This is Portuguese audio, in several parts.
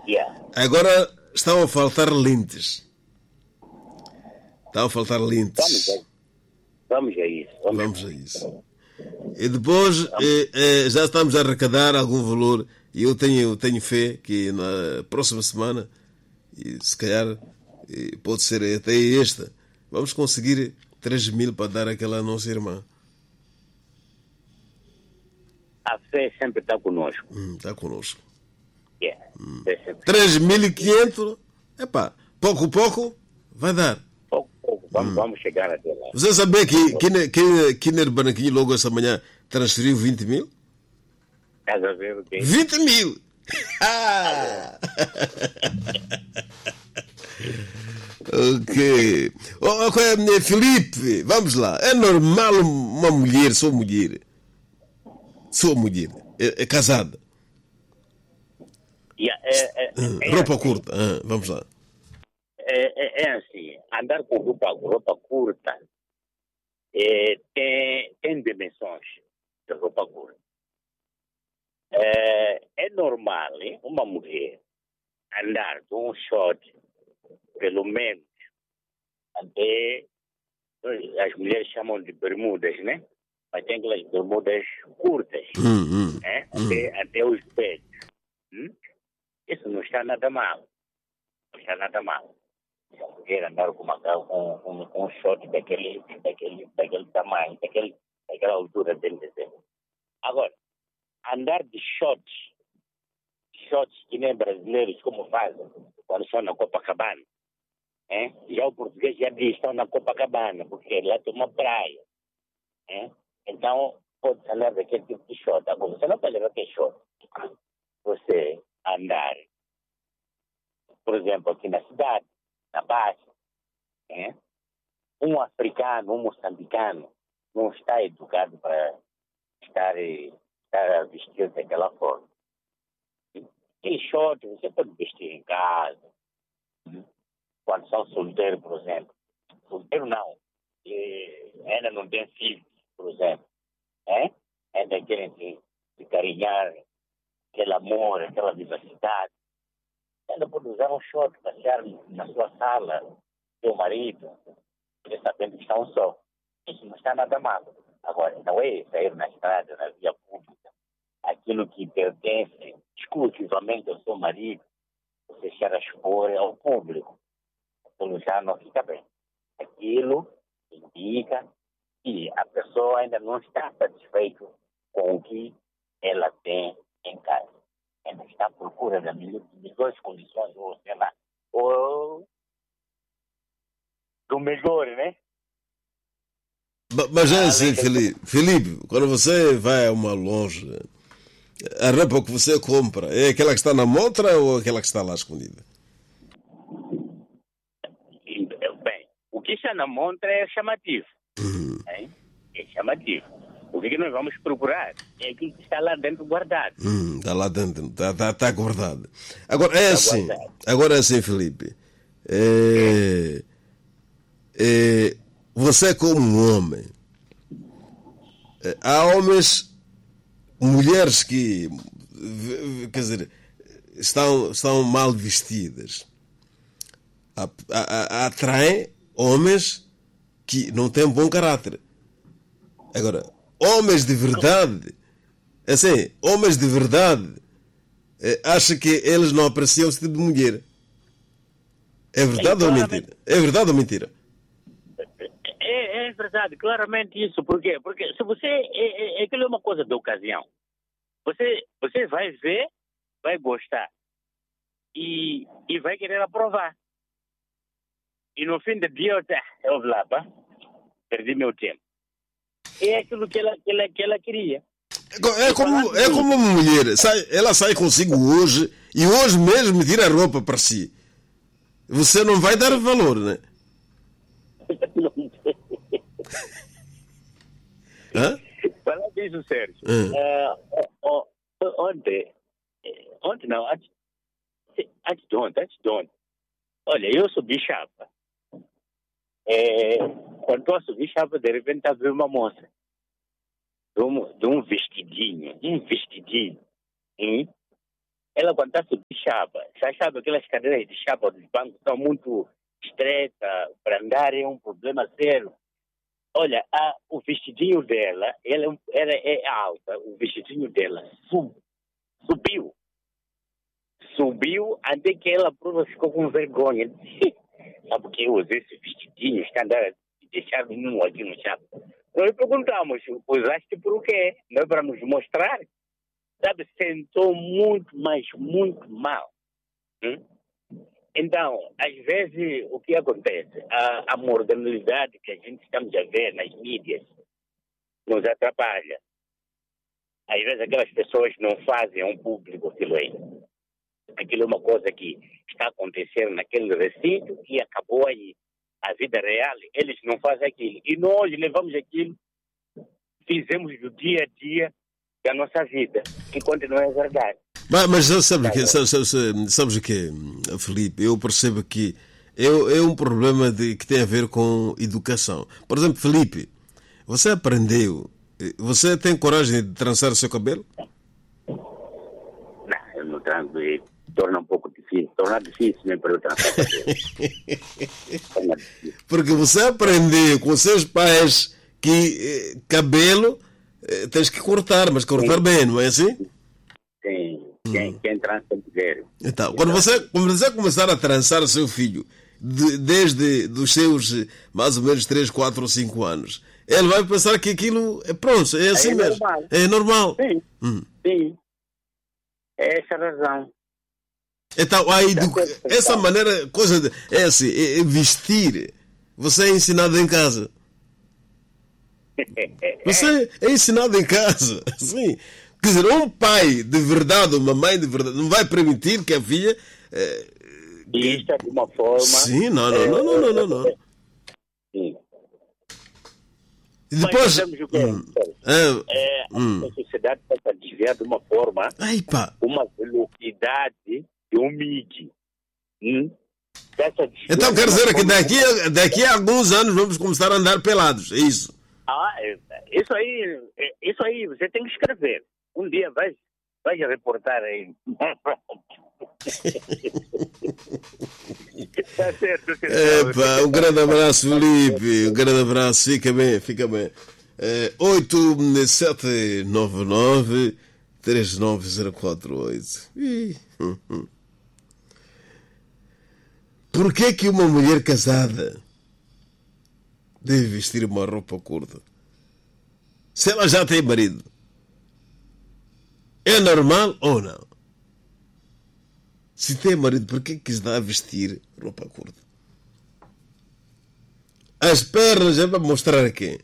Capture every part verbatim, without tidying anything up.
Yeah. Agora estão a faltar lentes. Estão a faltar lentes. Vamos a, vamos a isso. Vamos, Vamos a isso. E depois eh, eh, já estamos a arrecadar algum valor e eu tenho, tenho fé que na próxima semana, e se calhar eh, pode ser até esta, vamos conseguir três mil para dar àquela nossa irmã. A fé sempre está conosco. Hum, está connosco. Yeah. Hum. Sempre... três mil e quinhentos, epá, pouco pouco vai dar. Pouco pouco, vamos, hum. vamos chegar até lá. Você sabia que Kiner, Kiner, Kiner Barranquinho logo essa manhã transferiu vinte mil? Estás a ver o quê? vinte mil! Ah! Ok. Oh, oh, Felipe, vamos lá. É normal uma mulher, sou mulher. Sou mulher. É, é casada. Yeah, é, é, é roupa assim. curta. Ah, vamos lá. É, é, é assim. Andar com roupa, roupa curta é, tem, tem dimensões de roupa curta. É, é normal, hein? Uma mulher andar de um short, pelo menos, até as mulheres chamam de bermudas, né? Mas tem aquelas bermudas curtas, hum, hum, né? hum. Até, até os pés. Hum? Isso não está nada mal. Não está nada mal. Se a mulher andar com, uma, com, com, com um short daquele, daquele, daquele tamanho, daquele, daquela altura, tem que dizer. Agora, andar de shorts, shorts que nem brasileiros como fazem quando estão na Copacabana. É? Já o português já diz, estão na Copacabana, porque lá tem uma praia. É? Então, pode andar daquele tipo de short. Agora, você não pode levar aquele short. Você andar, por exemplo, aqui na cidade, na base, é? Um africano, um moçambicano, não está educado para estar, estar a vestir daquela forma. Aquele short você pode vestir em casa, quando são solteiros, por exemplo. Solteiro não, e ainda não tem filhos, por exemplo. É? Ainda querem se, se carinhar, aquele amor, aquela vivacidade. Ainda pode usar um short, passear na sua sala, seu marido, ele sabendo que está um só. Isso não está nada mal. Agora, não é sair na estrada, na via pública, aquilo que pertence exclusivamente ao seu marido, você se expor ao público. Aquilo já não fica bem. Aquilo indica que a pessoa ainda não está satisfeita com o que ela tem em casa. Ainda está à procura das melhores condições, ou sei lá, ou do melhor, né? Mas é assim, Felipe, Felipe, quando você vai a uma loja, a roupa que você compra é aquela que está na montra ou aquela que está lá escondida? Bem, o que está na montra é chamativo. Hum. É? é chamativo. O que nós vamos procurar é aquilo que está lá dentro guardado. Hum, está lá dentro, está, está, está guardado. Agora é está assim, guardado. agora é assim, Felipe. É, é, você como homem, é, há homens, mulheres que, quer dizer, estão, estão mal vestidas. A, a, a, atraem homens que não têm bom caráter. Agora, homens de verdade, assim, homens de verdade, é, acham que eles não apreciam esse tipo de mulher. É verdade é, ou mentira? É verdade ou mentira? É, é verdade, claramente isso. Por quê? Porque se você... É, é, aquilo é uma coisa de ocasião. Você, você vai ver, vai gostar e, e vai querer aprovar. E no fim do dia, eu vou lá, pá, perdi meu tempo. É aquilo que ela, que ela, que ela queria. É como, é como uma mulher, sai, ela sai consigo hoje e hoje mesmo tira a roupa para si. Você não vai dar valor, né? Hã? Fala disso, Sérgio. Hum. Uh, ontem, ontem não, antes, antes de ontem, antes de ontem. Olha, eu subi chapa. É, quando eu subi chapa, de repente estava uma moça. De um, de um vestidinho, um vestidinho. Hein? ela quando está de chapa, já sabe aquelas cadeiras de chapa dos bancos são muito estreitas, para andar é um problema sério. Olha, a, o vestidinho dela, ela, é um- ela é alta, o vestidinho dela sub, subiu. Subiu até que ela própria ficou com vergonha. Sabe que eu usei esse vestidinho, está andando deixado nu aqui no chapa. Nós perguntamos, usaste por quê? Não é para nos mostrar? Sabe, sentou muito, mas muito mal. Hum? Então, às vezes, o que acontece? A, a modernidade que a gente estamos a ver nas mídias nos atrapalha. Às vezes, aquelas pessoas não fazem um público aquilo aí. Aquilo é uma coisa que está acontecendo naquele recinto e acabou aí. A vida real, eles não fazem aquilo. E nós levamos aquilo, fizemos do dia a dia da nossa vida, enquanto não é verdade. Mas, mas sabes o que, sabes, sabes, sabes o que, Felipe? Eu percebo que é, é um problema de, que tem a ver com educação. Por exemplo, Felipe, você aprendeu, você tem coragem de trançar o seu cabelo? Não, eu não transo e torna um pouco difícil. Torna difícil mesmo para eu trançar o cabelo. Torna difícil. Porque você aprendeu com seus pais que eh, cabelo eh, tens que cortar, mas cortar Sim. bem, não é assim? Sim, quem, quem trança tem que ver. Então, quando você, quando você começar a trançar o seu filho, de- desde os seus eh, mais ou menos três, quatro ou cinco anos, ele vai pensar que aquilo é pronto, é assim É mesmo. normal. É normal. Sim, Hum. sim. É essa a razão. Então, a edu... Já tem- essa maneira, coisa de, é assim, é, é vestir. Você é ensinado em casa. Você é ensinado em casa. Sim. Quer dizer, um pai de verdade, uma mãe de verdade, não vai permitir que a filha. eh, E isto é de uma forma. Sim, não, não, não, não, não, não, não. Sim. E depois. Mas sabemos o que é? Hum, é, É, a hum. nossa sociedade está a desviar de uma forma, Ai, pá. uma velocidade de um MIG. Hum? Está a desviar Então de quer uma dizer que forma- daqui a, daqui a alguns anos vamos começar a andar pelados, é isso? Ah, é- isso aí, é- isso aí você tem que escrever. Um dia vai, vai reportar aí. Está certo, Epa, um grande abraço, Felipe. Um grande abraço, fica bem, fica bem. É, oito sete nove nove três nove zero quatro oito. Ih, hum, hum. Por que que uma mulher casada deve vestir uma roupa curta? Se ela já tem marido, é normal ou não? Se tem marido, por que que se dá a vestir roupa curta? As pernas é para mostrar a quem?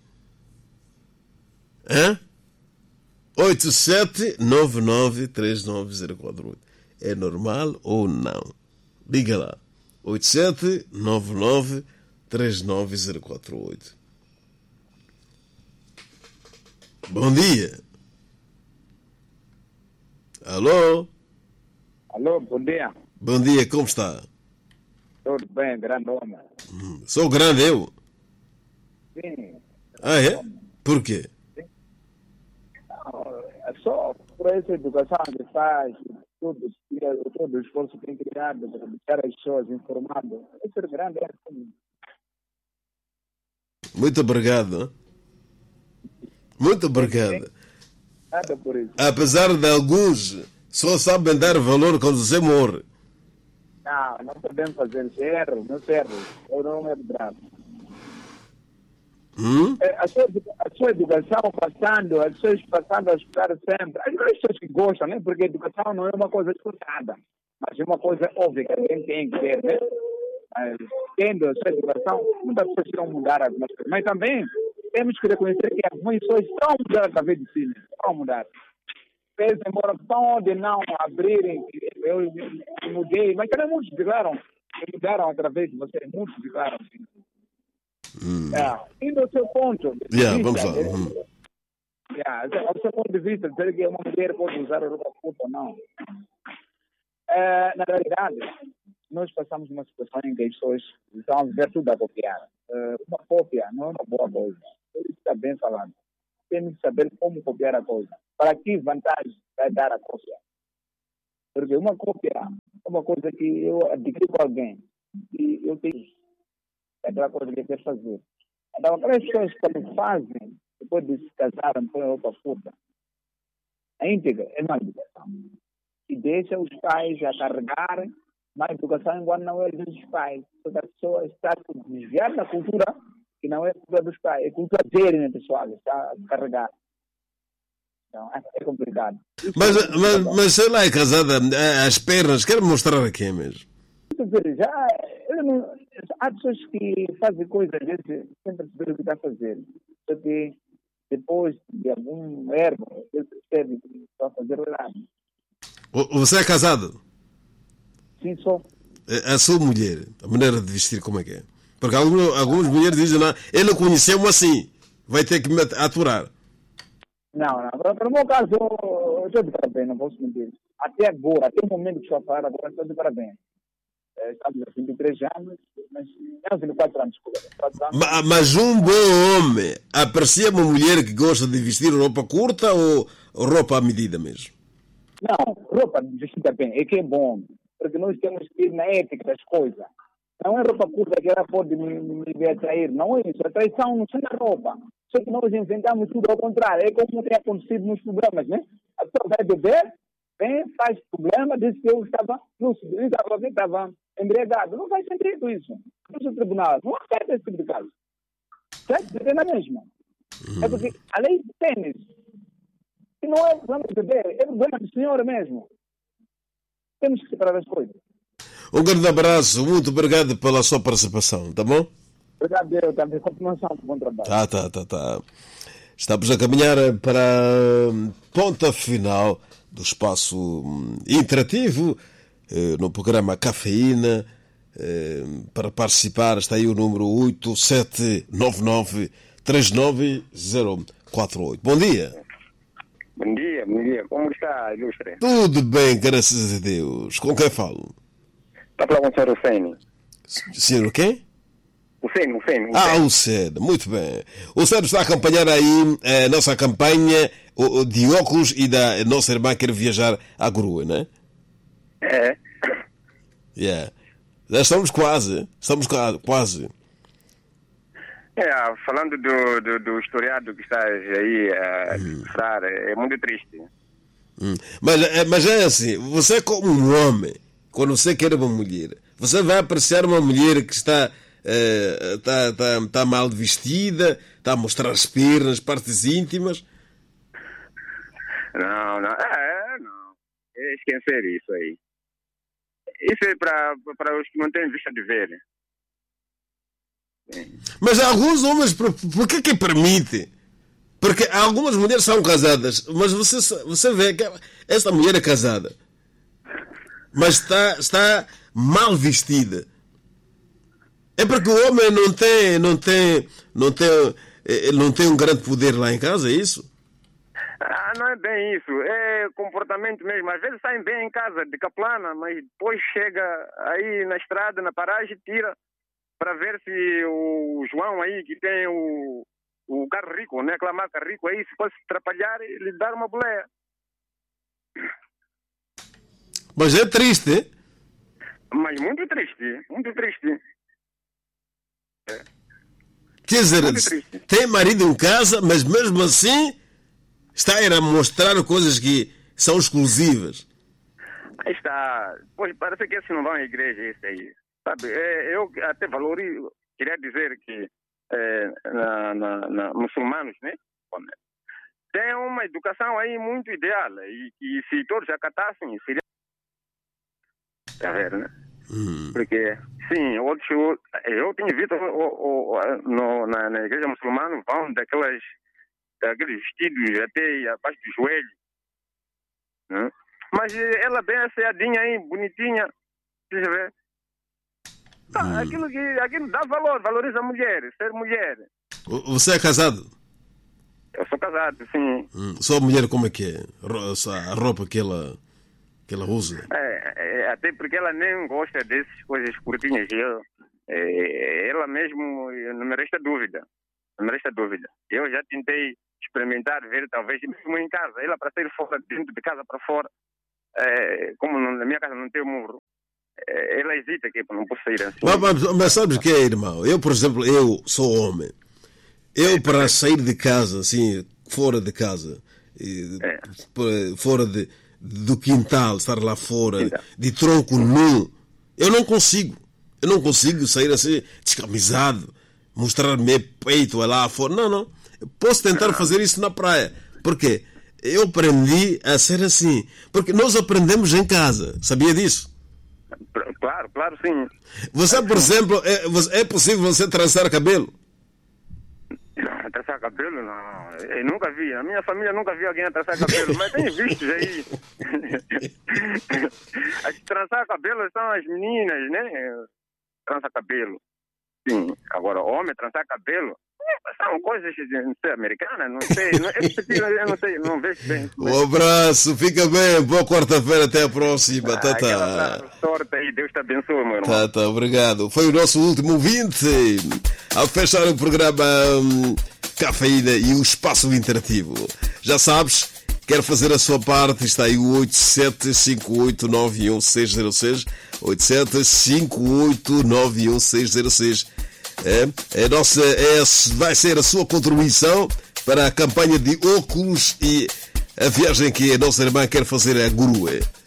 Hã? oito sete nove nove três nove zero quatro oito. É normal ou não? Liga lá. oito sete nove nove três nove zero quatro oito. Bom dia. Alô? Alô, bom dia. Bom dia, como está? Tudo bem, grande homem? Sou grande eu? Sim. Ah, é? Por quê? Não, é só por essa educação que faz, tudo, todo o esforço que tem criado para deixar as pessoas informadas. Esse é grande é assim. Muito obrigado. hein? Muito obrigado. Nada por isso. Apesar de alguns só sabem dar valor quando você morre. Não, não podemos fazer isso. É erro, não é erro. Eu não é grave. Hum? É, A sua, edu- a sua educação passando, as pessoas passando a estudar sempre. As pessoas que gostam, né? Porque a educação não é uma coisa escutada, mas é uma coisa óbvia que alguém tem que ter, né? Mas, tendo a sua educação, muitas pessoas irão mudar algumas coisas. Mas também temos que reconhecer que algumas pessoas estão a mudar através de si, né? Estão a mudar. Fez embora pode não abrirem, eu, eu mudei, mas também muitos ficaram, mudaram através de você, muitos ficaram. Hum. É, indo ao seu ponto de Yeah, vista, vamos lá. né? Hum. Yeah, ao seu ponto de vista, dizer que uma mulher pode usar roupa curta ou não. É, na realidade, nós passamos uma situação em que as pessoas estão a ver tudo a copiar. É, uma cópia não é uma boa coisa. Isso está bem falado. Temos que saber como copiar a coisa. Para que vantagem vai dar a cópia? Porque uma cópia é uma coisa que eu adquiri com alguém e eu tenho é aquela coisa que eu quero fazer. Então, aquelas pessoas quando fazem, depois de se casarem, põem roupa curta, a íntegra é má educação. E deixa os pais a carregarem má educação enquanto não é dos pais. Porque a pessoa está a desviar da cultura que não é cultura dos pais, é cultura dele, né, pessoal? Está a carregar. Então, é complicado. Mas, mas, mas sei lá, é casada às pernas, quero mostrar aqui mesmo. Já, eu não, há pessoas que fazem coisas, às vezes, sem perceber o que está a fazer. Só que depois de algum erro, ele percebe que está a fazer errado. Você é casado? Sim, sou. A sua mulher, a maneira de vestir, como é que é? Porque algumas, algumas mulheres dizem, não, ele conheceu-me assim, vai ter que me aturar. Não, não. Para, para o meu caso, eu estou de parabéns, não posso mentir. Até agora, até o momento que estou a falar agora, estou de parabéns. Estamos a vinte e três anos, mas não, vinte e quatro anos, desculpa. Mas, mas um bom homem aprecia uma mulher que gosta de vestir roupa curta ou roupa à medida mesmo? Não, roupa vestida bem, é que é bom. Porque nós temos que ir na ética das coisas. Não é roupa curta que ela pode me, me, me atrair. Não é isso. A traição não é na roupa. Só que nós inventamos tudo ao contrário. É como tem acontecido nos programas, né? A pessoa vai beber, vem, faz problema, diz que eu estava, não se diz, agora estava embriagado. Não faz sentido isso. No tribunal não aceita esse tipo de caso. Certo? É na mesma. É porque a lei tem isso. Se não é problema de beber, é problema do senhor mesmo. Temos que separar as coisas. Um grande abraço, muito obrigado pela sua participação, tá bom? Obrigado, eu também. Continuação do bom trabalho. Tá, tá, tá, tá. Estamos a caminhar para a ponta final do espaço interativo no programa Cafeína. Para participar está aí o número oito sete nove nove três nove zero quatro oito. Bom dia. Bom dia, bom dia. Como está, ilustre? Tudo bem, graças a Deus. Com quem falo? Está a falar com o senhor Hussein. Senhor quem? Hussein, Hussein. Ah, Hussein, muito bem. O Hussein está a acompanhar aí a nossa campanha de óculos e da nossa irmã quer viajar à Grua, não é? É. Yeah. Já estamos quase, estamos quase. É, falando do, do, do historiado que estás aí a mostrar, hum. é muito triste. Hum. Mas, mas é assim, você como um homem, quando você quer uma mulher, você vai apreciar uma mulher que está, uh, está, está, está mal vestida, está a mostrar as pernas, partes íntimas? Não, não, é, não. É esquecer isso aí. Isso é para, para os que não têm vista de ver. Mas alguns homens, por, por que que permite? Porque algumas mulheres são casadas, mas você, você vê que esta mulher é casada, mas está, está mal vestida. É porque o homem não tem, não tem, não tem, não tem um grande poder lá em casa, é isso? Ah, não é bem isso. É comportamento mesmo. Às vezes saem bem em casa, de caplana, mas depois chega aí na estrada, na paragem, tira para ver se o João aí, que tem o, o carro rico, né? Aquela marca rico aí, se fosse atrapalhar, lhe dar uma boleia. Mas é triste, hein? Mas muito triste, muito triste. É. Quer dizer, tem marido em casa, mas mesmo assim está a mostrar coisas que são exclusivas. Aí está. Pois parece que esses não vão à igreja, isso aí. Sabe, é, eu até valorizo, queria dizer que é, na, na, na, muçulmanos, né? Tem uma educação aí muito ideal e, e se todos acatassem, seria... Tá vendo, né? Hum. Porque, sim, outros, eu tenho visto o, o, no, na, na igreja muçulmana vão daquelas, daqueles vestidos até abaixo do joelho, né? Mas ela bem asseadinha aí, bonitinha, deixa eu ver. Ah, hum. aquilo, que, aquilo dá valor, valoriza a mulher, ser mulher. Você é casado? Eu sou casado, sim. Hum. Sua mulher como é que é? A roupa que ela, que ela usa? É, é, até porque ela nem gosta dessas coisas curtinhas. Eu, é, ela mesmo, não me resta dúvida. Não me resta dúvida. Eu já tentei experimentar, ver talvez mesmo em casa. Ela para sair fora, dentro de casa para fora. é, como não, na minha casa não tem muro, é, ela hesita que não posso sair assim. Mas, mas, mas sabes o que é, irmão? Eu, por exemplo, eu sou homem. Eu, para sair de casa, assim, fora de casa, É. fora de, do quintal, estar lá fora, Então. de tronco nu, eu não consigo. Eu não consigo sair assim, descamisado, mostrar meu peito lá fora. Não, não. Eu posso tentar fazer isso na praia. Por quê? Eu aprendi a ser assim. Porque nós aprendemos em casa. Sabia disso? Claro, claro, sim. Você, por exemplo, é, é possível você trançar cabelo? Traçar cabelo, não. Eu nunca vi. A minha família nunca viu alguém traçar cabelo, mas tem visto aí. As que traçar cabelo são as meninas, né? Trança cabelo. Sim. Agora, homem trançar cabelo são coisas, não sei, americanas, não sei. Não, eu não sei, não vejo bem. Um abraço, fica bem. Boa quarta-feira, até a próxima. Tá, tá. Sorte aí, Deus te abençoe, meu irmão. Tá, tá, obrigado. Foi o nosso último ouvinte. Ao fechar o programa hum, Cafeína e o Espaço Interativo. Já sabes, quer fazer a sua parte, está aí o oito sete cinco oito nove um seis zero seis, oito sete cinco oito nove um seis zero seis. É, é nossa, é, vai ser a sua contribuição para a campanha de óculos e a viagem que a nossa irmã quer fazer a Gurue.